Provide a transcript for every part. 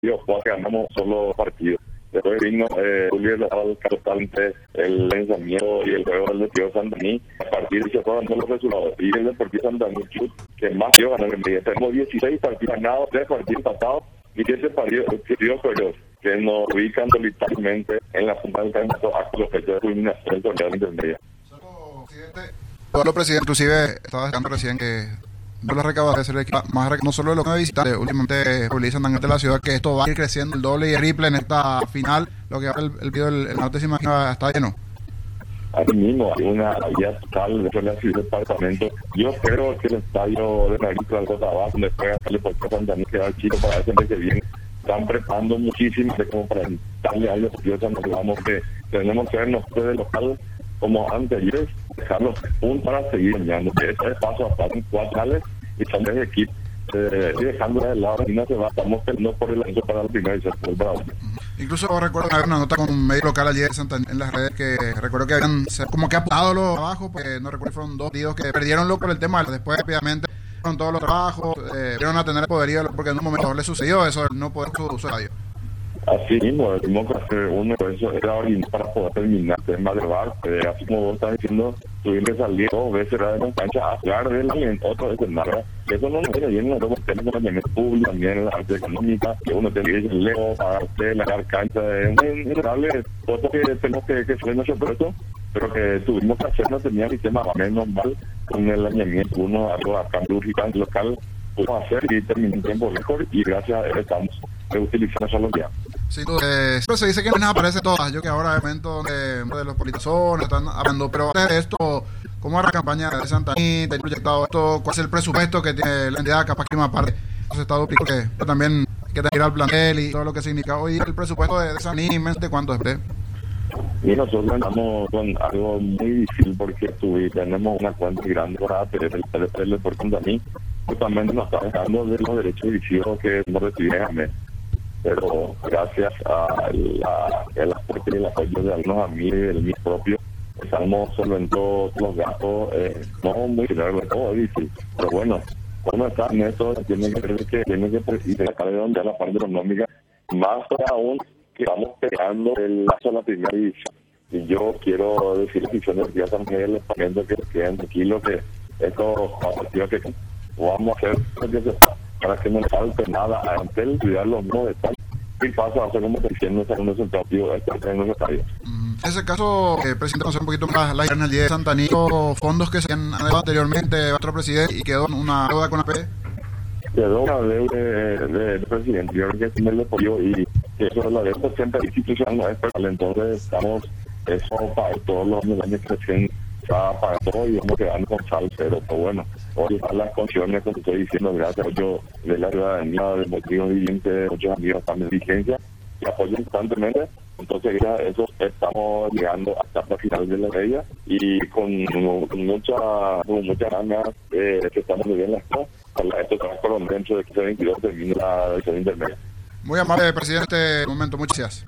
que ganamos solo partidos. Después vino Julio totalmente el lanzamiento y el juego del Deportivo Santaní. A partir de se fueron los resultados. Y el Deportivo Santaní, que más dio ganar en medio. Tenemos 16 partidos ganados, 3 partidos empatados y 7 partidos perdidos, que nos ubican solitariamente en la punta del campeonato hasta los fechas de culminación del torneo intermedio. Pablo, presidente, inclusive estaba diciendo recién que la recaudación de ser el equipo más no solo de lo que visitantes, últimamente publican ante la ciudad que esto va a ir creciendo el doble y el triple en esta final, lo que ahora el video del norte se imagina está lleno. Así mismo, hay una guía total de la ciudad del departamento. Yo espero que el estadio de Marito del Cotabá, donde juega el Deportivo Santaní, queda chico para ese mes que viene. Están preparando muchísimo como para darle al Deportivo Santaní. Vamos que tenemos que ver nosotros de local como anteriores, dejar los puntos para seguir enviando. Que ese es paso a paso en 4 finales y son 3 equipos. Y dejando de lado, y no se va, estamos peleando por el año para la primera y segundo para otro. Incluso recuerdo que había una nota con un medio local ayer en las redes que recuerdo que habían como que apurado los trabajos, porque no recuerdo, fueron 2 partidos que perdieron por el tema, después rápidamente con todos los trabajos, vieron a tener el poderío, porque en un momento le sucedió eso, no poder su radio. Así mismo, decimos que hacer un esfuerzo extraordinario para poder terminar el tema de bar, así como vos estás diciendo, tuvimos que salir 2 veces de la cancha a hablar de otro escenario. Eso no nos viene bien, nosotros tenemos acompañamiento público, también la parte económica, que uno tiene que ir lejos para hacer la cancha, es muy innegable, todo que tenemos que hacer nuestro proceso, pero que tuvimos que hacer, no tenía sistema menos mal, con el alineamiento, uno algo acá en local, pudimos hacer y terminó en tiempo récord, y gracias a él estamos utilizando solo ya. Sí, siempre se dice que no aparece todas. Yo que ahora eventos de los politizones están hablando, pero esto, ¿cómo era la campaña de Santaní? ¿Te ha proyectado esto? ¿Cuál es el presupuesto que tiene la entidad? Capaz que más parte se está duplicando, que también que te ir al plantel y todo lo que significa hoy el presupuesto de Santaní, ¿de cuánto es? Y nosotros andamos con algo muy difícil porque tenemos una cuenta grande para tener el deporte Santaní. Justamente nos está dejando de los derechos visivos que nos recibimos a mes. Pero gracias al aporte y el apoyo de algunos amigos y del mío propio, estamos solventando los gastos, no muy largo, todo difícil. Pero bueno, cuando está en eso, tiene que sacar de donde la parte económica, más aún que vamos peleando el lazo a la primera división. Y yo quiero decir que son los días también el departamento que queden tranquilos, que estos partidos que vamos a hacer para que no falte nada ante el cuidar los mismos detalles y paso a hacer como diciendo en los partidos en los estadios. En ese caso, presidente, conocer un poquito más la en el día de Santaní, fondos que se han dado anteriormente otro presidente y quedó una deuda con la P. Quedó una deuda del presidente, yo creo que sí me lo apoyó y eso es la deuda siempre institucional no es personal, entonces estamos eso para todos los años que recién para todo y vamos quedando con sal, pero bueno, hoy están las condiciones, como estoy diciendo, gracias a yo de la ciudadanía, de motivos vivientes, muchos amigos también de vigencia, que apoyan constantemente, entonces ya eso estamos llegando hasta la final de la feria y con mucha ganas que estamos viviendo esto, esto está por dentro de que se 22 termine la edición intermedia. Muy amable, presidente, un momento, muchas gracias.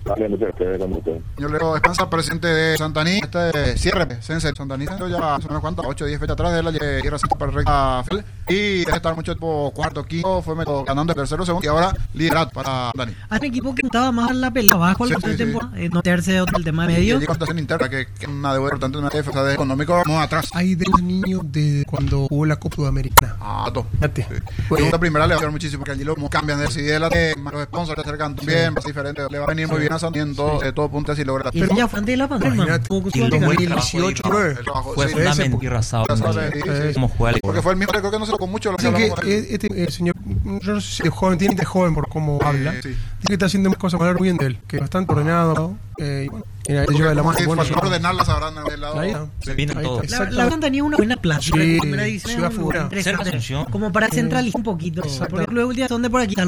Señor Leo Espanza, presidente de Santaní, cierre, Sense Santaní, ya hace unas cuantas, 8 o 10 fechas atrás de la tierra para el recta final y debe estar mucho tiempo cuarto, quinto, fue ganando el tercero, segundo y ahora liderato para Santaní. Hay un equipo que estaba más en la pelea abajo al final de temporada, no terce el tema de medio. Y contratación interna, que es una deuda importante, una defensa de económico, vamos atrás. Hay de los niños de cuando jugó la Copa Sudamericana. Sí. Pues la primera le va a dar muchísimo, porque allí lo cambian de decidir los sponsors se acercan bien, más diferente, le va a venir muy bien a Santaní todo punto así logra. Y ya fue antes de la pandemia. En 2018 fue fundamental y arrasado. Como juega. Porque fue el mismo, creo que no se tocó mucho. El señor, yo no sé si es joven, tiene que ser joven por cómo habla. Tiene que estar haciendo más cosas, hablar muy bien de él, que es bastante ordenado. Y bueno, lleva de la mano. Bueno, ordenarlas habrán del lado. La Santaní una buena plaza. Sí, ciudad fugaz. Como para centralizar un poquito. Porque luego el día son de por aquí.